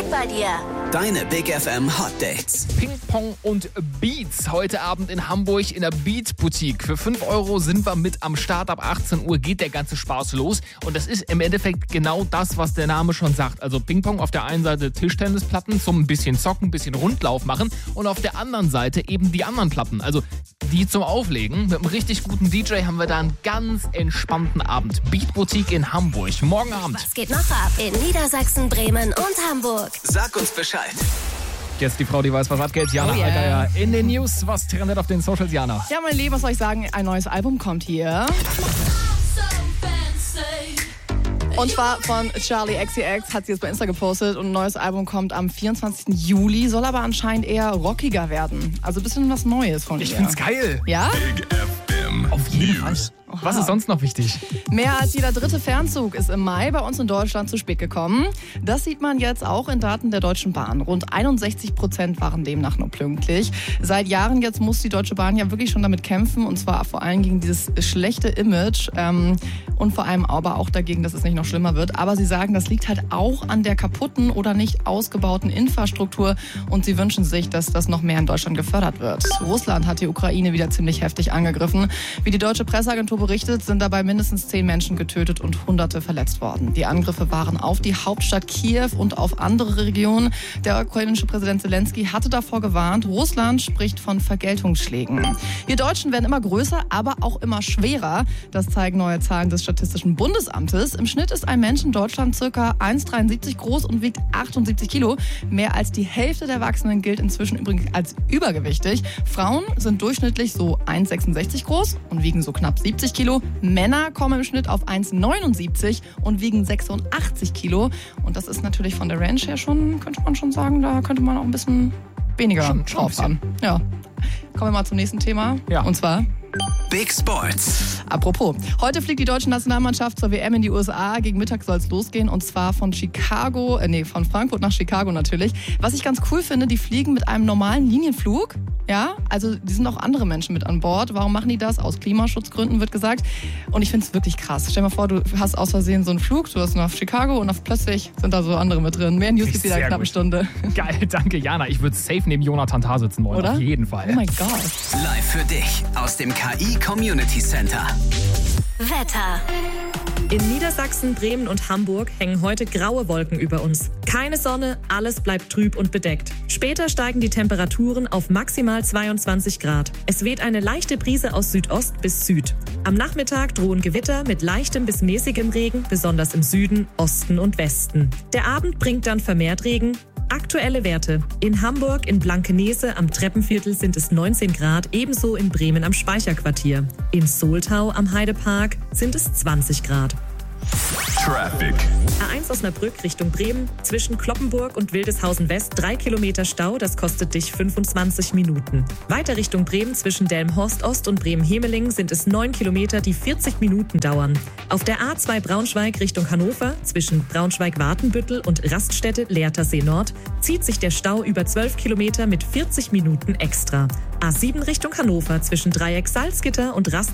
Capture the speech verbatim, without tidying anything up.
Musik bei dir. Deine Big F M Hot Dates. Ping-Pong und Beats. Heute Abend in Hamburg in der Beats Boutique. Für fünf Euro sind wir mit am Start. Ab achtzehn Uhr geht der ganze Spaß los. Und das ist im Endeffekt genau das, was der Name schon sagt. Also Ping-Pong auf der einen Seite Tischtennisplatten zum ein bisschen zocken, ein bisschen Rundlauf machen. Und auf der anderen Seite eben die anderen Platten. Also die zum Auflegen. Mit einem richtig guten D J haben wir da einen ganz entspannten Abend. Beat Boutique in Hamburg. Morgen Abend. Was geht noch ab in Niedersachsen, Bremen und Hamburg? Sag uns Bescheid. Jetzt die Frau, die weiß, was abgeht. Jana Oh yeah. Allgeier in den News. Was trendet auf den Socials, Jana? Ja, mein Lieben, was soll ich sagen? Ein neues Album kommt hier. Und zwar von Charli X C X, hat sie jetzt bei Insta gepostet. Und ein neues Album kommt am vierundzwanzigsten Juli, soll aber anscheinend eher rockiger werden. Also ein bisschen was Neues von Ich ihr. find's geil. Ja? Big F M Auf jeden Fall. News. Was ist sonst noch wichtig? Mehr als jeder dritte Fernzug ist im Mai bei uns in Deutschland zu spät gekommen. Das sieht man jetzt auch in Daten der Deutschen Bahn. Rund einundsechzig Prozent waren demnach nur pünktlich. Seit Jahren jetzt muss die Deutsche Bahn ja wirklich schon damit kämpfen. Und zwar vor allem gegen dieses schlechte Image. Ähm, und vor allem aber auch dagegen, dass es nicht noch schlimmer wird. Aber sie sagen, das liegt halt auch an der kaputten oder nicht ausgebauten Infrastruktur. Und sie wünschen sich, dass das noch mehr in Deutschland gefördert wird. Russland hat die Ukraine wieder ziemlich heftig angegriffen. Wie die deutsche Presseagentur berichtet, sind dabei mindestens zehn Menschen getötet und Hunderte verletzt worden. Die Angriffe waren auf die Hauptstadt Kiew und auf andere Regionen. Der ukrainische Präsident Zelensky hatte davor gewarnt. Russland spricht von Vergeltungsschlägen. Wir Deutschen werden immer größer, aber auch immer schwerer. Das zeigen neue Zahlen des Statistischen Bundesamtes. Im Schnitt ist ein Mensch in Deutschland ca. eins Komma dreiundsiebzig groß und wiegt achtundsiebzig Kilo. Mehr als die Hälfte der Erwachsenen gilt inzwischen übrigens als übergewichtig. Frauen sind durchschnittlich so eins Komma sechsundsechzig groß und wiegen so knapp siebzig Kilo. Männer kommen im Schnitt auf eins Komma neunundsiebzig und wiegen sechsundachtzig Kilo. Und das ist natürlich von der Range her schon, könnte man schon sagen, da könnte man auch ein bisschen weniger Schon- schon ein drauf haben. Ja. Kommen wir mal zum nächsten Thema. Ja. Und zwar... Big Sports. Apropos, heute fliegt die deutsche Nationalmannschaft zur W M in die U S A. Gegen Mittag soll es losgehen und zwar von Chicago, äh, nee, von Frankfurt nach Chicago natürlich. Was ich ganz cool finde, die fliegen mit einem normalen Linienflug. Ja, also die sind auch andere Menschen mit an Bord. Warum machen die das? Aus Klimaschutzgründen wird gesagt. Und ich finde es wirklich krass. Stell dir mal vor, du hast aus Versehen so einen Flug, du hast nach Chicago und auf plötzlich sind da so andere mit drin. Mehr News gibt es wieder in Sehr knapp eine gut. Stunde. Geil, danke, Jana. Ich würde safe neben Jonathan Tah sitzen wollen. Oder? Auf jeden Fall. Oh mein Gott. Live für dich aus dem K I Community Center. Wetter. In Niedersachsen, Bremen und Hamburg hängen heute graue Wolken über uns. Keine Sonne, alles bleibt trüb und bedeckt. Später steigen die Temperaturen auf maximal zweiundzwanzig Grad. Es weht eine leichte Brise aus Südost bis Süd. Am Nachmittag drohen Gewitter mit leichtem bis mäßigem Regen, besonders im Süden, Osten und Westen. Der Abend bringt dann vermehrt Regen. Aktuelle Werte. In Hamburg, in Blankenese am Treppenviertel sind es neunzehn Grad, ebenso in Bremen am Speicherquartier. In Soltau am Heidepark sind es zwanzig Grad. Traffic. A eins Osnabrück Richtung Bremen, zwischen Kloppenburg und Wildeshausen West drei Kilometer Stau, das kostet dich fünfundzwanzig Minuten. Weiter Richtung Bremen, zwischen Delmenhorst Ost und Bremen-Hemeling sind es neun Kilometer, die vierzig Minuten dauern. Auf der A zwei Braunschweig Richtung Hannover, zwischen Braunschweig-Wartenbüttel und Raststätte Lehrtersee Nord, zieht sich der Stau über zwölf Kilometer mit vierzig Minuten extra. A sieben Richtung Hannover, zwischen Dreieck Salzgitter und Rast